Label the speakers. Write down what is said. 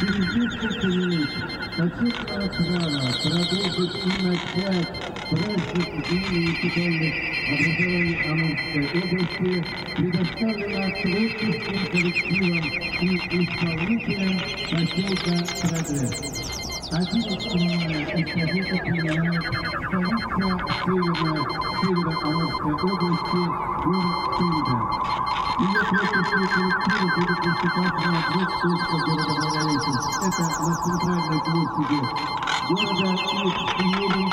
Speaker 1: через несколько минут почетное право продолжить и начать праздник Дня муниципальных образований Амурской области предоставлено творческим коллективам и исполнителям поселка Прогресс. 11 мая эстафету принимает столица Северо-Амурской области, город Тында. Ее творческие коллективы будут выступать на 2 точках города Благовещенск. Это на центральной площади города и в